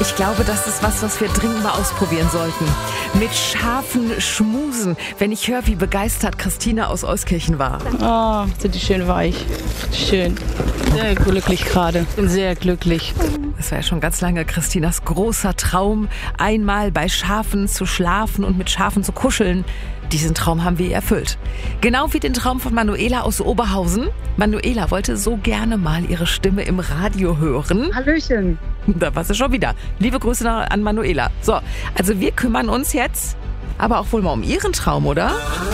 Ich glaube, das ist was wir dringend mal ausprobieren sollten. Mit scharfen Schmusen, wenn ich höre, wie begeistert Christina aus Euskirchen war. Oh, sind die schön weich. Schön. Sehr glücklich gerade. Bin sehr glücklich. Das war ja schon ganz lange Christinas großer Traum, einmal bei Schafen zu schlafen und mit Schafen zu kuscheln. Diesen Traum haben wir ihr erfüllt. Genau wie den Traum von Manuela aus Oberhausen. Manuela wollte so gerne mal ihre Stimme im Radio hören. Hallöchen. Da war sie schon wieder. Liebe Grüße an Manuela. So, also wir kümmern uns jetzt aber auch wohl mal um ihren Traum, oder?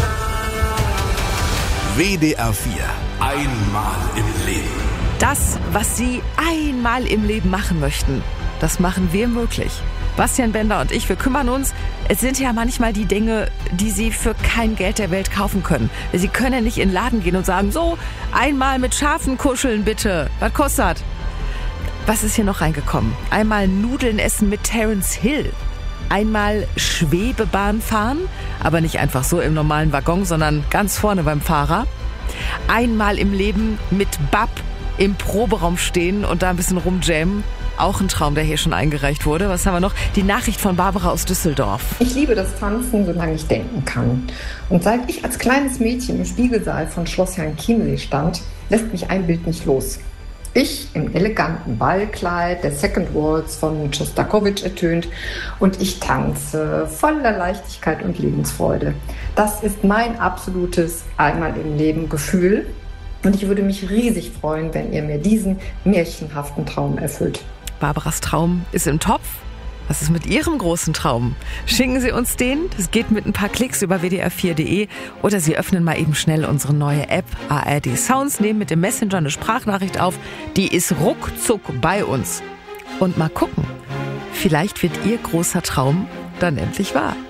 WDR 4. Einmal im Leben. Das, was Sie einmal im Leben machen möchten, das machen wir möglich. Bastian Bender und ich, wir kümmern uns. Es sind ja manchmal die Dinge, die Sie für kein Geld der Welt kaufen können. Sie können ja nicht in den Laden gehen und sagen, so, einmal mit Schafen kuscheln bitte. Was kostet? Was ist hier noch reingekommen? Einmal Nudeln essen mit Terence Hill. Einmal Schwebebahn fahren, aber nicht einfach so im normalen Waggon, sondern ganz vorne beim Fahrer. Einmal im Leben mit Bab im Proberaum stehen und da ein bisschen rumjammen. Auch ein Traum, der hier schon eingereicht wurde. Was haben wir noch? Die Nachricht von Barbara aus Düsseldorf. Ich liebe das Tanzen, solange ich denken kann. Und seit ich als kleines Mädchen im Spiegelsaal von Schloss Herrenchiemsee stand, lässt mich ein Bild nicht los. Ich im eleganten Ballkleid, der Second Waltz von Schostakowitsch ertönt und ich tanze voller Leichtigkeit und Lebensfreude. Das ist mein absolutes einmal im Leben Gefühl und ich würde mich riesig freuen, wenn ihr mir diesen märchenhaften Traum erfüllt. Barbaras Traum ist im Topf. Was ist mit Ihrem großen Traum? Schicken Sie uns den. Das geht mit ein paar Klicks über wdr4.de oder Sie öffnen mal eben schnell unsere neue App ARD Sounds, nehmen mit dem Messenger eine Sprachnachricht auf. Die ist ruckzuck bei uns. Und mal gucken, vielleicht wird Ihr großer Traum dann endlich wahr.